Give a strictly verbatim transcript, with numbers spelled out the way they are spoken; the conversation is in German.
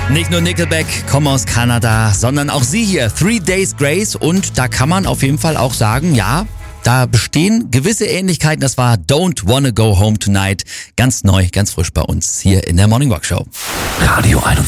Nicht nur Nickelback kommen aus Kanada, sondern auch sie hier, Three Days Grace. Und da kann man auf jeden Fall auch sagen, ja, da bestehen gewisse Ähnlichkeiten. Das war Don't Wanna Go Home Tonight. Ganz neu, ganz frisch bei uns hier in der Morning Rock Show. Radio einundzwanzig.